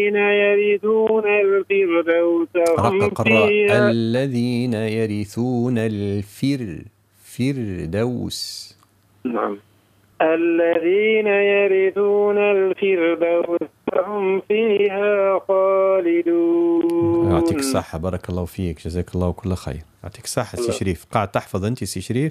الذين يرثون الفردوس هم فيها. الذين يرثون الفردوس. نعم. الذين يرثون الفردوس هم فيها خالدون. يعطيك الصحة، بارك الله فيك، جزاك الله كل خير. يعطيك الصحة سي شريف. قاعد تحفظ أنت سي شريف؟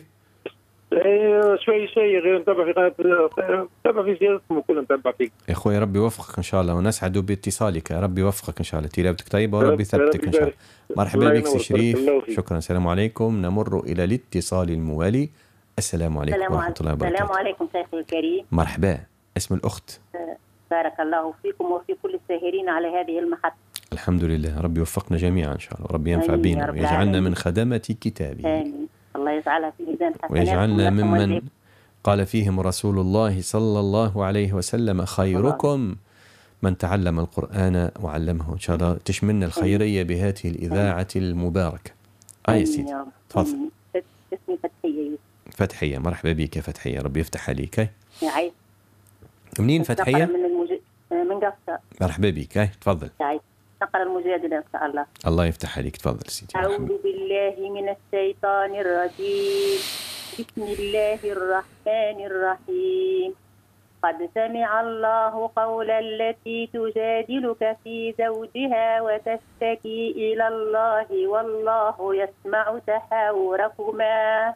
شوي غير نتابع في سيرتكم وكل نتابع فيك يا أخوي، ربي يوفقك إن شاء الله، ونسعد باتصالك. ربي يوفقك إن شاء الله، تلاوتك طيبة وربي يثبتك إن شاء الله. مرحبا بك سي شريف، شكرا. السلام عليكم. نمر إلى الاتصال الموالي. السلام عليكم ورحمة الله وبركاته. السلام عليكم شيخي الكريم. مرحبا. اسم الأخت؟ بارك الله فيكم وفي كل الساهرين على هذه المحطة. الحمد لله، ربي يوفقنا جميعا إن شاء الله، وربي ينفع بنا ويجعلنا من خدمة كتابه. آمين. الله يجعلها في ميزان حسناتكم ويجعلنا ممن قال فيهم رسول الله صلى الله عليه وسلم: خيركم من تعلم القرآن وعلمه. إن شاء الله تشملنا الخيرية بهذه الإذاعة المباركة. يا سيدي تفضل. اسمي فتحية. فتحية، مرحبا بك يا فتحية، ربي يفتح عليك. يا عيد. منين فتحية؟ من قفصة. مرحبا بك، تفضل. نقرأ المجادلة إن شاء الله. الله يفتح عليك، تفضل سيدي. أعوذ بالله من الشيطان الرجيم. بسم الله الرحمن الرحيم. قد سمع الله قول التي تجادلك في زوجها وتشتكي إلى الله والله يسمع تحاوركما